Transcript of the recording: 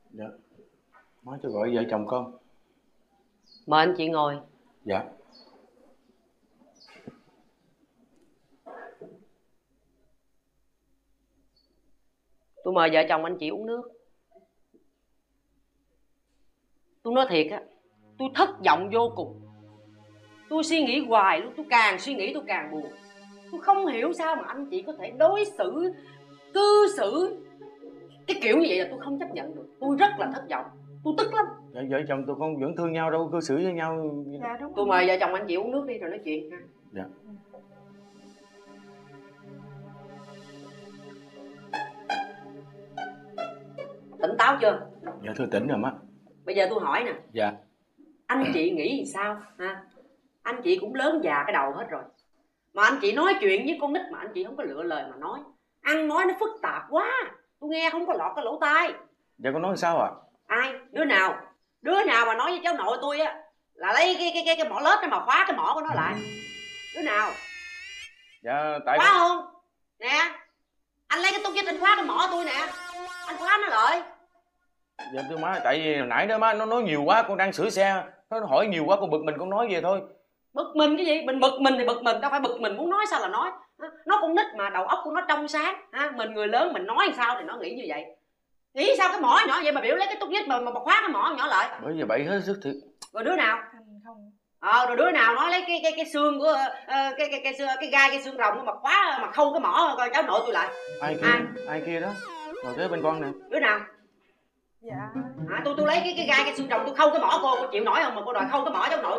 Dạ. Má cho gọi vợ chồng con. Mời anh chị ngồi. Dạ. Tôi mời vợ chồng anh chị uống nước. Tôi nói thiệt á, tôi thất vọng vô cùng. Tôi suy nghĩ hoài luôn, tôi càng suy nghĩ tôi càng buồn. Tôi không hiểu sao mà anh chị có thể đối xử, cư xử cái kiểu như vậy là tôi không chấp nhận được. Tôi rất là thất vọng, tôi tức lắm. Dạ, vợ chồng tụi con vẫn thương nhau đâu, cư xử với nhau. Dạ đúng Tôi rồi. mời vợ chồng anh chị uống nước đi rồi nói chuyện ha. Dạ. Tỉnh táo chưa? Dạ thưa tỉnh rồi má. Bây giờ tôi hỏi nè. Dạ. Anh chị nghĩ thì sao ha? Anh chị cũng lớn già cái đầu hết rồi, mà anh chị nói chuyện với con nít mà anh chị không có lựa lời mà nói. Ăn nói nó phức tạp quá, tôi nghe không có lọt cái lỗ tai. Dạ con nói sao ạ? Ai? Đứa nào mà nói với cháu nội tôi á là lấy cái mỏ lết đó mà khóa cái mỏ của nó lại? Đứa nào? Dạ tại Khóa không? Nè, anh lấy cái tút vít anh khóa cái mỏ tôi nè, anh khóa nó lại. Dạ thưa má, tại vì nãy đó má nó nói nhiều quá, con đang sửa xe, nó hỏi nhiều quá con bực mình con nói về thôi. Bực mình cái gì? Mình bực mình thì bực mình, đâu phải bực mình muốn nói sao là nói. Nó con nít mà đầu óc của nó trong sáng, mình người lớn mình nói sao thì nó nghĩ như vậy. Nghĩ sao cái mỏ nhỏ vậy mà biểu lấy cái tút vít mà khóa cái mỏ nhỏ lại? Bởi vì bậy hết sức thiệt. Rồi đứa nào? Không. Rồi đứa nào nói lấy cái xương của cái gai cái xương rồng mà khóa mà khâu cái mỏ coi cháu nội tôi lại? Ai kia? Ai kia đó? Ngồi kế bên con nè. Đứa nào? Dạ. Tôi lấy cái gai cái xương rồng tôi khâu cái mỏ cô chịu nổi không mà cô đòi khâu cái mỏ cháu nội